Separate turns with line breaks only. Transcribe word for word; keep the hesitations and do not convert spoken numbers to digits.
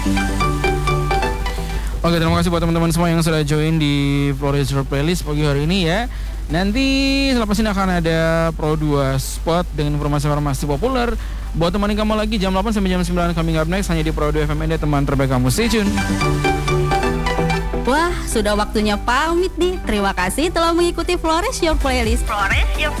Oke, terima kasih buat teman-teman semua yang sudah join di Flores Your Playlist pagi hari ini ya. Nanti selepas ini akan ada Pro dua Spot dengan informasi-informasi populer. Buat temani kamu lagi jam delapan sampai jam sembilan coming up next hanya di Pro dua F M N, teman terbaik kamu. Stay tune.
Wah, sudah waktunya pamit nih. Terima kasih telah mengikuti Flores Your Playlist.
Flores Your